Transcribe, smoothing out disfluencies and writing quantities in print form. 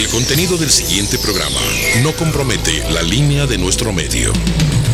El contenido del siguiente programa no compromete la línea de nuestro medio.